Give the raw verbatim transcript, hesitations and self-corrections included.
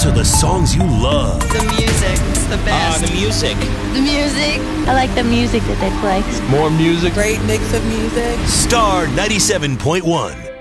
These are the songs you love. The music, it's the best. Ah, the music. The music. I like the music that they play. More music. Great mix of music. Star ninety-seven point one.